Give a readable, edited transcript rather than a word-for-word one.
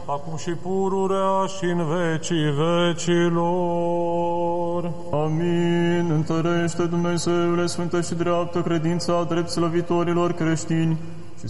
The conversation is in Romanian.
acum și pururea și în vecii vecilor. Amin. Întărește, Dumnezeule, sfântă și dreaptă credința drept slăvitorilor creștini